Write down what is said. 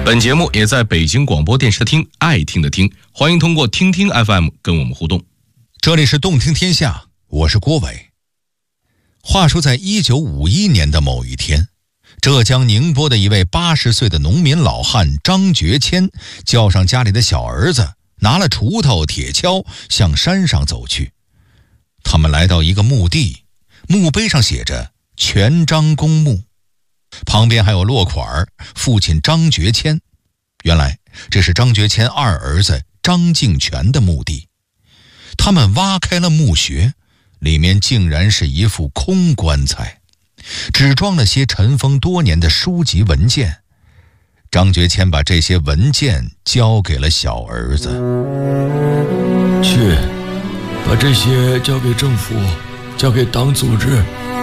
本节目也在北京广播电视厅爱听的听，欢迎通过听听 FM 跟我们互动。 这里是动听天下，我是郭伟。话说在1951年的某一天，浙江宁波的一位80岁的农民老汉张觉谦叫上家里的小儿子，拿了锄头铁锹向山上走去。他们来到一个墓地，墓碑上写着全张公墓，旁边还有落款父亲张觉谦。原来这是张觉谦二儿子张敬全的墓地。他们挖开了墓穴，里面竟然是一副空棺材，只装了些尘封多年的书籍文件。张觉谦把这些文件交给了小儿子， 去把这些交给政府，交给党组织，